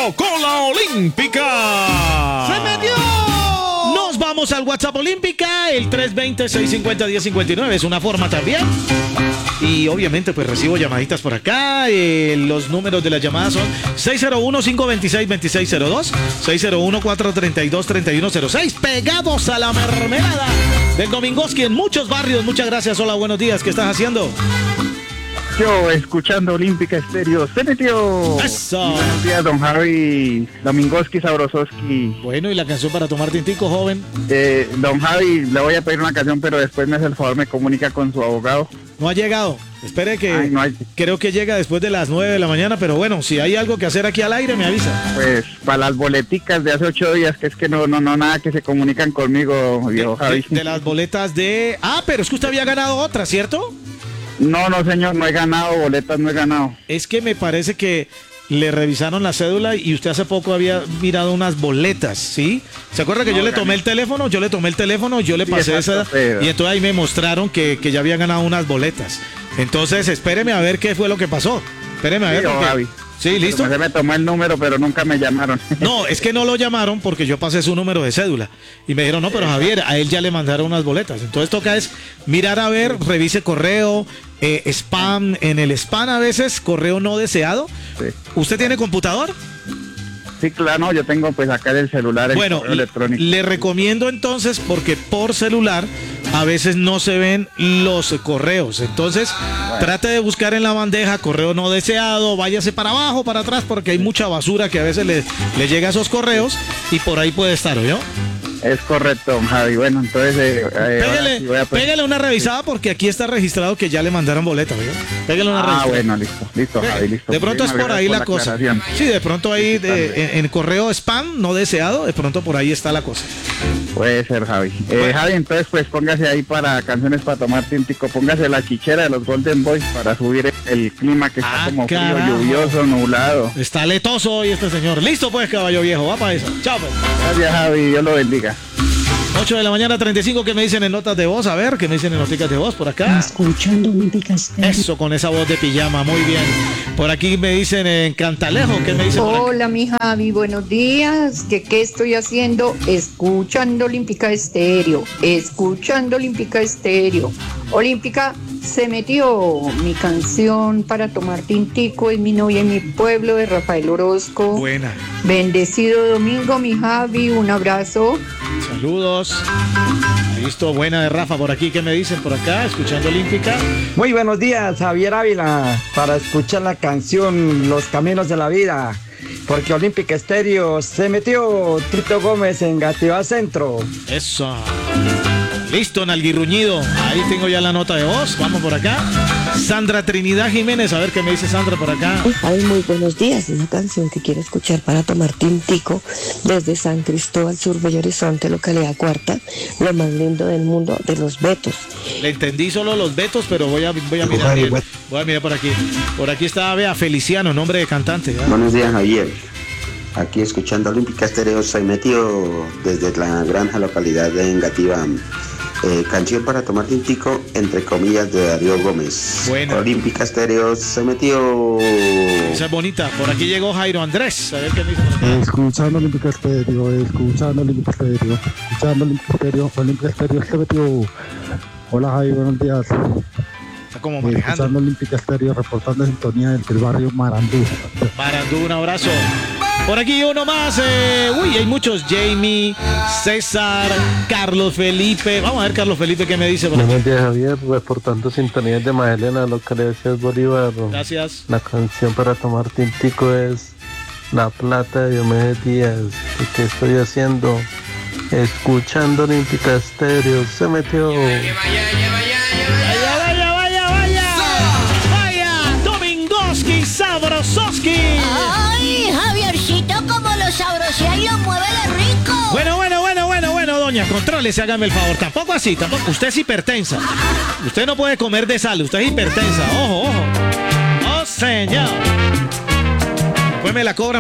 Coca-Cola Olímpica. ¡Se metió! Nos vamos al WhatsApp Olímpica, el 320-650-1059. Es una forma también. Y obviamente pues recibo llamaditas por acá. Los números de las llamadas son 601-526-2602, 601-432-3106. Pegados a la mermelada del Domingoski en muchos barrios. Muchas gracias. Hola, buenos días. ¿Qué estás haciendo? Yo, escuchando Olímpica Estéreo, se metió. ¡Eso! Buenos días, don Javi Domingoski Sabrososki. Bueno, ¿y la canción para tomar tintico, joven? Don Javi, le voy a pedir una canción, pero después me hace el favor, me comunica con su abogado. No ha llegado. Espere que Ay, no hay. Creo que llega después de las 9 de la mañana, pero bueno, si hay algo que hacer aquí al aire, me avisa. Pues, para las boleticas de hace 8 días, que es que no, nada que se comunican conmigo, viejo Javi. De las boletas de... Ah, pero es que usted había ganado otra, ¿cierto? No, señor, no he ganado boletas, no he ganado. Es que me parece que le revisaron la cédula y usted hace poco había mirado unas boletas, ¿sí? ¿Se acuerda que yo le tomé el teléfono? Yo le pasé esa y entonces ahí me mostraron que ya había ganado unas boletas. Entonces, espéreme a ver qué fue lo que pasó. Espéreme a ver. Javi. Sí, listo. Se me tomó el número, pero nunca me llamaron. No, es que no lo llamaron porque yo pasé su número de cédula. Y me dijeron, no, pero Javier, a él ya le mandaron unas boletas. Entonces toca es mirar a ver, revise correo, spam. En el spam a veces, correo no deseado. Sí. ¿Usted tiene computador? Sí, claro, no, yo tengo pues acá en el celular el correo electrónico. Le recomiendo entonces, porque por celular a veces no se ven los correos. Entonces, trate de buscar en la bandeja correo no deseado, váyase para abajo, para atrás, porque hay mucha basura que a veces le llega a esos correos y por ahí puede estar, ¿oyó? Es correcto, don Javi. Bueno, entonces... Pégale una revisada porque aquí está registrado que ya le mandaron boleta, ¿oyó? Pégale una revisada. Bueno, listo, Javi, listo. De pronto es por ahí la cosa. Sí, de pronto ahí en correo spam no deseado, de pronto por ahí está la cosa. Puede ser, Javi. Javi, entonces pues póngase ahí para canciones para tomar tintico, póngase la chichera de los Golden Boys para subir el clima que está como frío, lluvioso, nublado. Está letoso hoy este señor. Listo pues, caballo viejo, va para eso. Chao pues. Gracias, Javi, Dios lo bendiga. 8 de la mañana, 35, ¿qué me dicen en notas de voz? A ver, ¿qué me dicen en noticas de voz por acá? Escuchando Olímpica Estéreo. Eso, con esa voz de pijama, muy bien. Por aquí me dicen en Cantalejo, ¿qué me dicen? Hola, mi Javi, buenos días. ¿Qué estoy haciendo? Escuchando Olímpica Estéreo. Escuchando Olímpica Estéreo. Olímpica se metió. Mi canción para tomar tintico es Mi novia en mi pueblo de Rafael Orozco. Buena. Bendecido domingo, mi Javi. Un abrazo. Saludos. Listo, buena de Rafa por aquí. ¿Qué me dicen por acá? Escuchando Olímpica. Muy buenos días, Javier Ávila, para escuchar la canción Los Caminos de la Vida, porque Olímpica Estéreo se metió. Tito Gómez en Gativa Centro. Eso. Listo, Nalguirruñido. Ahí tengo ya la nota de voz. Vamos por acá. Sandra Trinidad Jiménez. A ver qué me dice Sandra por acá. Ay, muy buenos días. Una canción que quiero escuchar para tomar tintico desde San Cristóbal, Sur Bello Horizonte, localidad Cuarta. Lo más lindo del mundo, de Los Betos. Le entendí solo Los Betos, pero voy a mirar bien. Voy a mirar por aquí. Por aquí está Bea Feliciano, nombre de cantante. ¿Ya? Buenos días, Javier. Aquí escuchando Olímpica Estéreo, soy metido desde la granja localidad de Engativá. Canción para tomar tintico, entre comillas, de Darío Gómez. Bueno. Olímpica Estéreo se metió. Esa es bonita. Por aquí llegó Jairo Andrés. A ver qué me dice por acá. Escuchando Olímpica Estéreo, escuchando Olímpica Estéreo, escuchando Olímpica Estéreo, Olímpica Estéreo se metió. Hola, Jairo, buenos días. Está como manejando. Escuchando Olímpica Estéreo, reportando sintonía del barrio Marandú. Marandú, un abrazo. Por aquí uno más. Hay muchos. Jamie, César, Carlos Felipe. Vamos a ver, Carlos Felipe, qué me dice. Buenos días, Javier. Reportando sintonías de Magdalena, localidad de Bolívar. Gracias. La canción para tomar tintico es La Plata de Diomedes Díaz. ¿Y qué estoy haciendo? Escuchando Olímpica Estéreo. Se metió. Vaya, Domingoski, Sabrososki. Ay, Javiercito, como lo sabrosea y lo mueve de rico. Bueno, doña, contrólese, hágame el favor. Tampoco así, tampoco. Usted es hipertensa. Usted no puede comer de sal, usted es hipertensa. Ojo. Oh, señor. Pues me la cobran.